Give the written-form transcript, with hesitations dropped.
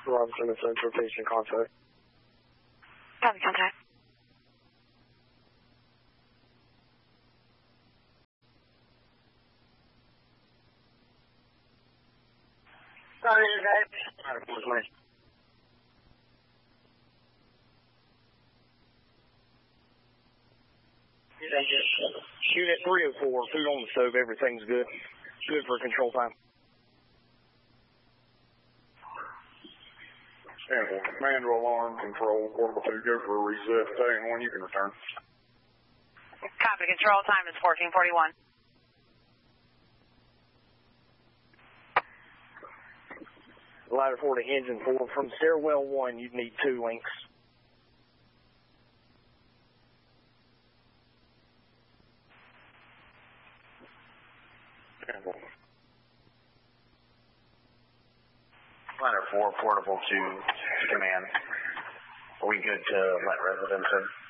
Robinson and Central Station contact. Copy, contact. Sorry, guys. Shoot at 304. Food on the stove. Everything's good. Good for control time. Command to alarm control. Portable 2, go for a reset. Staying 1, you can return. Copy, control time is 1441. Ladder 4 to engine 4. From stairwell 1, you'd need 2 links. Ladder 4, portable to command. Are we good to let residents in?